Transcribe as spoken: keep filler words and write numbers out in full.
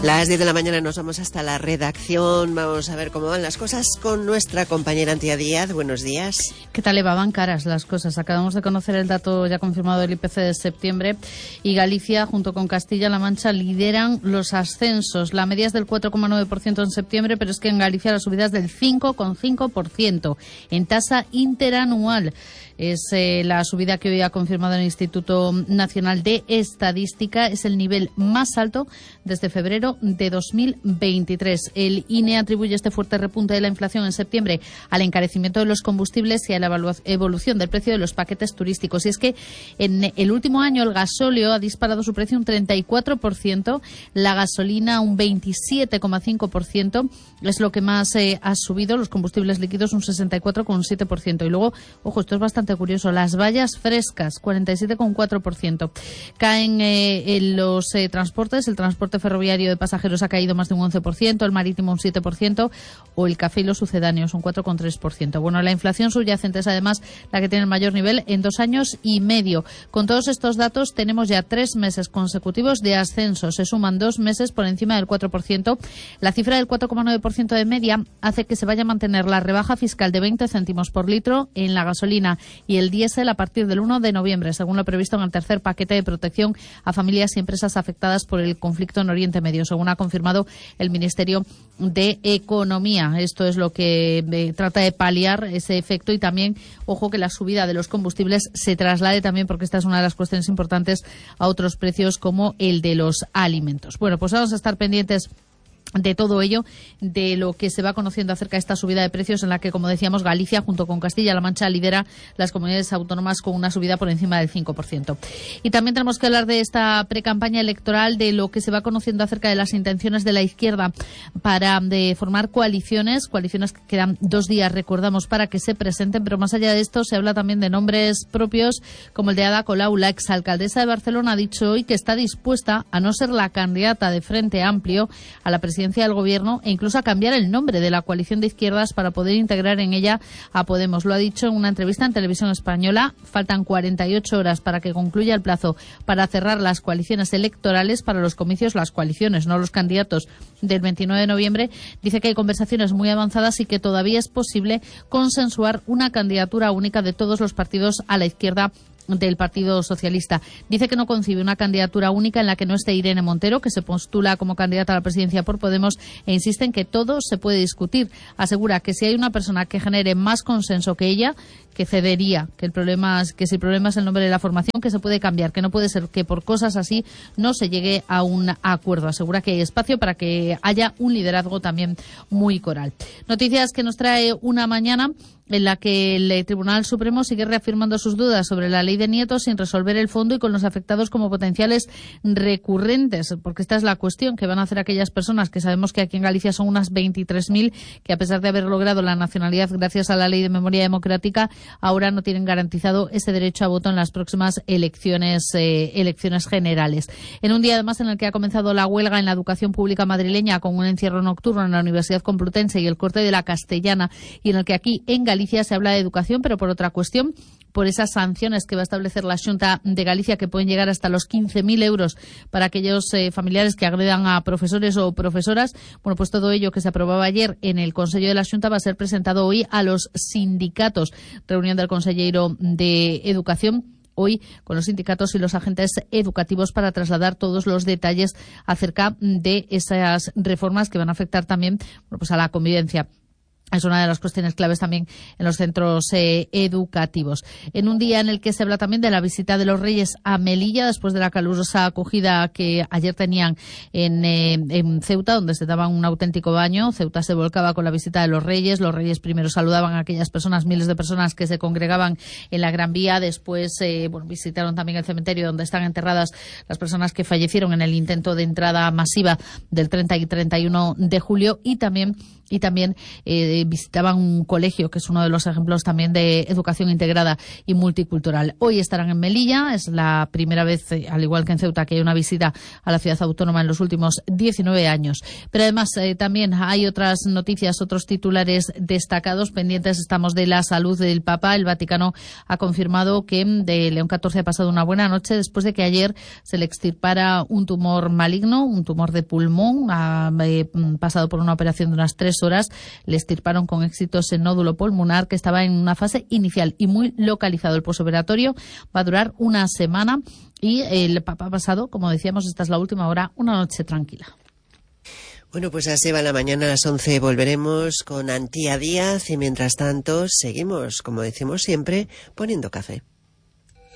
Las diez de la mañana nos vamos hasta la redacción. Vamos a ver cómo van las cosas con nuestra compañera Antía Díaz. Buenos días. ¿Qué tal, Eva? Van caras las cosas. Acabamos de conocer el dato ya confirmado del I P C de septiembre y Galicia, junto con Castilla-La Mancha, lideran los ascensos. La media es del cuatro coma nueve por ciento en septiembre, pero es que en Galicia la subida es del cinco coma cinco por ciento en tasa interanual. Es eh, la subida que hoy ha confirmado el Instituto Nacional de Estadística. Es el nivel más alto desde febrero de dos mil veintitrés. El I N E atribuye este fuerte repunte de la inflación en septiembre al encarecimiento de los combustibles y a la evolución del precio de los paquetes turísticos. Y es que en el último año el gasóleo ha disparado su precio un treinta y cuatro por ciento, la gasolina un veintisiete coma cinco por ciento, es lo que más eh, ha subido, los combustibles líquidos un sesenta y cuatro coma siete por ciento. Y luego, ojo, esto es bastante curioso, las bayas frescas, cuarenta y siete coma cuatro por ciento. Caen eh, en los eh, transportes, el transporte ferroviario de pasajeros ha caído más de un once por ciento, el marítimo un siete por ciento o el café y los sucedáneos un cuatro coma tres por ciento. Bueno, la inflación subyacente es además la que tiene el mayor nivel en dos años y medio. Con todos estos datos tenemos ya tres meses consecutivos de ascenso. Se suman dos meses por encima del cuatro por ciento. La cifra del cuatro coma nueve por ciento de media hace que se vaya a mantener la rebaja fiscal de veinte céntimos por litro en la gasolina y el diésel a partir del uno de noviembre, según lo previsto en el tercer paquete de protección a familias y empresas afectadas por el conflicto en Oriente Medio, según ha confirmado el Ministerio de Economía. Esto es lo que eh, trata de paliar ese efecto y también, ojo, que la subida de los combustibles se traslade también, porque esta es una de las cuestiones importantes, a otros precios como el de los alimentos. Bueno, pues vamos a estar pendientes de todo ello, de lo que se va conociendo acerca de esta subida de precios en la que, como decíamos, Galicia, junto con Castilla-La Mancha, lidera las comunidades autónomas con una subida por encima del cinco por ciento. Y también tenemos que hablar de esta precampaña electoral, de lo que se va conociendo acerca de las intenciones de la izquierda para de formar coaliciones, coaliciones que quedan dos días, recordamos, para que se presenten, pero más allá de esto se habla también de nombres propios, como el de Ada Colau. La exalcaldesa de Barcelona ha dicho hoy que está dispuesta a no ser la candidata de Frente Amplio a la presidencia del Gobierno e incluso a cambiar el nombre de la coalición de izquierdas para poder integrar en ella a Podemos. Lo ha dicho en una entrevista en Televisión Española. Faltan cuarenta y ocho horas para que concluya el plazo para cerrar las coaliciones electorales para los comicios, las coaliciones, no los candidatos, del veintinueve de noviembre. Dice que hay conversaciones muy avanzadas y que todavía es posible consensuar una candidatura única de todos los partidos a la izquierda del Partido Socialista. Dice que no concibe una candidatura única en la que no esté Irene Montero, que se postula como candidata a la presidencia por Podemos, e insiste en que todo se puede discutir. Asegura que si hay una persona que genere más consenso que ella, que cedería, que el problema es que si el problema es el nombre de la formación, que se puede cambiar, que no puede ser que por cosas así no se llegue a un acuerdo. Asegura que hay espacio para que haya un liderazgo también muy coral. Noticias que nos trae Una Mañana, en la que el Tribunal Supremo sigue reafirmando sus dudas sobre la ley de nietos sin resolver el fondo y con los afectados como potenciales recurrentes, porque esta es la cuestión que van a hacer aquellas personas que sabemos que aquí en Galicia son unas veintitrés mil, que a pesar de haber logrado la nacionalidad gracias a la ley de memoria democrática, ahora no tienen garantizado ese derecho a voto en las próximas elecciones eh, elecciones generales. En un día además en el que ha comenzado la huelga en la educación pública madrileña con un encierro nocturno en la Universidad Complutense y el corte de la Castellana, y en el que aquí en Galicia se habla de educación, pero por otra cuestión, por esas sanciones que va a establecer la Xunta de Galicia, que pueden llegar hasta los quince mil euros para aquellos eh, familiares que agredan a profesores o profesoras. Bueno, pues todo ello que se aprobaba ayer en el Consello de la Xunta va a ser presentado hoy a los sindicatos. Reunión del Conselleiro de Educación hoy con los sindicatos y los agentes educativos para trasladar todos los detalles acerca de esas reformas que van a afectar también, bueno, pues a la convivencia. Es una de las cuestiones claves también en los centros eh, educativos. En un día en el que se habla también de la visita de los Reyes a Melilla, después de la calurosa acogida que ayer tenían en, eh, en Ceuta, donde se daban un auténtico baño. Ceuta se volcaba con la visita de los Reyes. Los Reyes primero saludaban a aquellas personas, miles de personas que se congregaban en la Gran Vía. Después eh, bueno, visitaron también el cementerio donde están enterradas las personas que fallecieron en el intento de entrada masiva del treinta y treinta y uno de julio. Y también, y también eh, eh, visitaban un colegio que es uno de los ejemplos también de educación integrada y multicultural. Hoy estarán en Melilla, es la primera vez, eh, al igual que en Ceuta, que hay una visita a la ciudad autónoma en los últimos diecinueve años. Pero además eh, también hay otras noticias, otros titulares destacados. Pendientes estamos de la salud del Papa. El Vaticano ha confirmado que de León catorce ha pasado una buena noche después de que ayer se le extirpara un tumor maligno, un tumor de pulmón. Ha eh, pasado por una operación de unas tres horas. Le extirparon con éxito ese nódulo pulmonar que estaba en una fase inicial y muy localizado. El posoperatorio va a durar una semana y el Papa ha pasado, como decíamos, esta es la última hora, una noche tranquila. Bueno, pues así va la mañana. A las once volveremos con Antía Díaz y mientras tanto seguimos, como decimos siempre, poniendo café.